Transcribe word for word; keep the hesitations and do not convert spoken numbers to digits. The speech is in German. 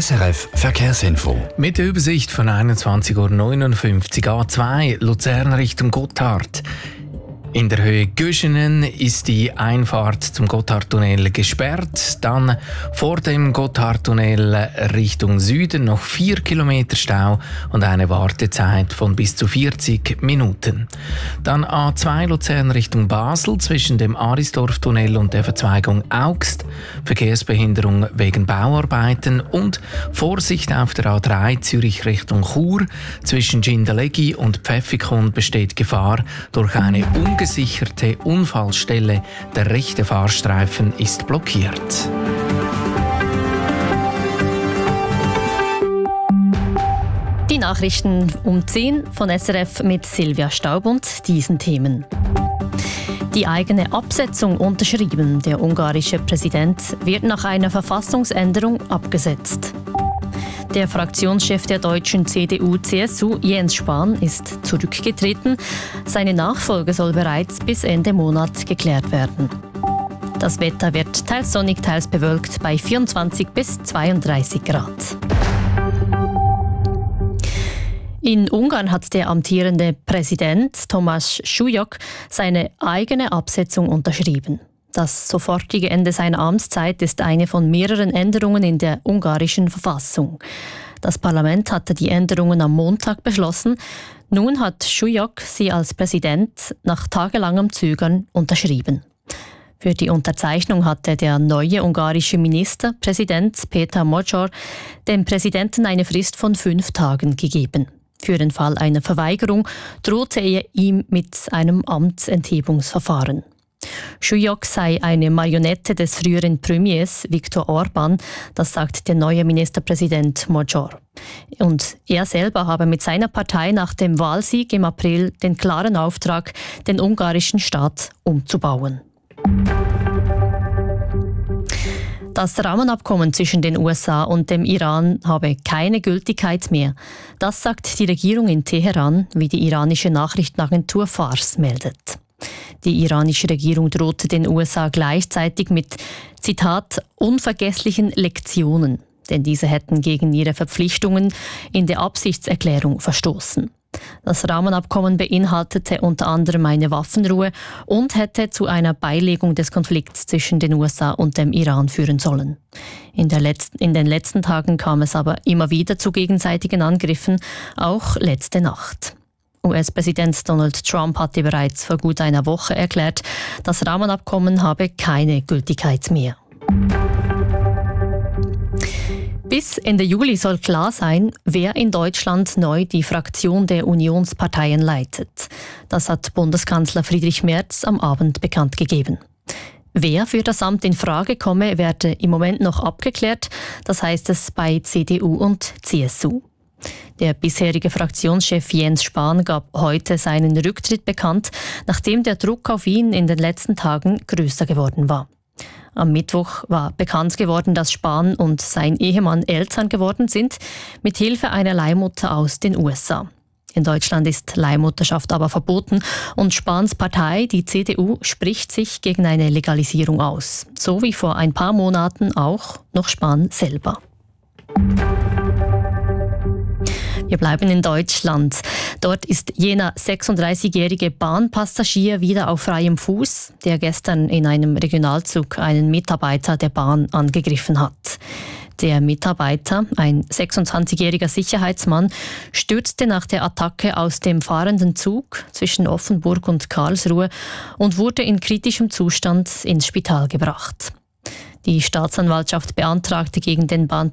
S R F Verkehrsinfo. Mit der Übersicht von einundzwanzig Uhr neunundfünfzig A zwei Luzern Richtung Gotthard. In der Höhe Göschenen ist die Einfahrt zum Gotthardtunnel gesperrt. Dann vor dem Gotthardtunnel Richtung Süden noch vier Kilometer Stau und eine Wartezeit von bis zu vierzig Minuten. Dann A zwei Luzern Richtung Basel zwischen dem Arisdorftunnel und der Verzweigung Augst. Verkehrsbehinderung wegen Bauarbeiten und Vorsicht auf der A drei Zürich Richtung Chur. Zwischen Jindaleggi und Pfäffikon besteht Gefahr durch eine ungesicherte Unfallstelle. Der rechte Fahrstreifen ist blockiert. Die Nachrichten um zehn von S R F mit Silvia Staub und diesen Themen. Die eigene Absetzung unterschrieben. Der ungarische Präsident wird nach einer Verfassungsänderung abgesetzt. Der Fraktionschef der deutschen C D U C S U, Jens Spahn, ist zurückgetreten. Seine Nachfolge soll bereits bis Ende Monat geklärt werden. Das Wetter wird teils sonnig, teils bewölkt bei vierundzwanzig bis zweiunddreißig Grad. In Ungarn hat der amtierende Präsident Thomas Schulyok seine eigene Absetzung unterschrieben. Das sofortige Ende seiner Amtszeit ist eine von mehreren Änderungen in der ungarischen Verfassung. Das Parlament hatte die Änderungen am Montag beschlossen. Nun hat Schulyok sie als Präsident nach tagelangem Zögern unterschrieben. Für die Unterzeichnung hatte der neue ungarische Ministerpräsident Péter Magyar dem Präsidenten eine Frist von fünf Tagen gegeben. Für den Fall einer Verweigerung drohte er ihm mit einem Amtsenthebungsverfahren. Schulyok sei eine Marionette des früheren Premiers Viktor Orbán, das sagt der neue Ministerpräsident Magyar. Und er selber habe mit seiner Partei nach dem Wahlsieg im April den klaren Auftrag, den ungarischen Staat umzubauen. Das Rahmenabkommen zwischen den U S A und dem Iran habe keine Gültigkeit mehr. Das sagt die Regierung in Teheran, wie die iranische Nachrichtenagentur Fars meldet. Die iranische Regierung drohte den U S A gleichzeitig mit, Zitat, unvergesslichen Lektionen, denn diese hätten gegen ihre Verpflichtungen in der Absichtserklärung verstoßen. Das Rahmenabkommen beinhaltete unter anderem eine Waffenruhe und hätte zu einer Beilegung des Konflikts zwischen den U S A und dem Iran führen sollen. In, der letzten, in den letzten Tagen kam es aber immer wieder zu gegenseitigen Angriffen, auch letzte Nacht. U S-Präsident Donald Trump hatte bereits vor gut einer Woche erklärt, das Rahmenabkommen habe keine Gültigkeit mehr. Bis Ende Juli soll klar sein, wer in Deutschland neu die Fraktion der Unionsparteien leitet. Das hat Bundeskanzler Friedrich Merz am Abend bekannt gegeben. Wer für das Amt in Frage komme, werde im Moment noch abgeklärt, das heißt es bei C D U und C S U. Der bisherige Fraktionschef Jens Spahn gab heute seinen Rücktritt bekannt, nachdem der Druck auf ihn in den letzten Tagen größer geworden war. Am Mittwoch war bekannt geworden, dass Spahn und sein Ehemann Eltern geworden sind, mit Hilfe einer Leihmutter aus den U S A. In Deutschland ist Leihmutterschaft aber verboten und Spahns Partei, die C D U, spricht sich gegen eine Legalisierung aus. So wie vor ein paar Monaten auch noch Spahn selber. Wir bleiben in Deutschland. Dort ist jener sechsunddreißigjährige Bahnpassagier wieder auf freiem Fuß, der gestern in einem Regionalzug einen Mitarbeiter der Bahn angegriffen hat. Der Mitarbeiter, ein sechsundzwanzigjähriger Sicherheitsmann, stürzte nach der Attacke aus dem fahrenden Zug zwischen Offenburg und Karlsruhe und wurde in kritischem Zustand ins Spital gebracht. Die Staatsanwaltschaft beantragte gegen den Bahn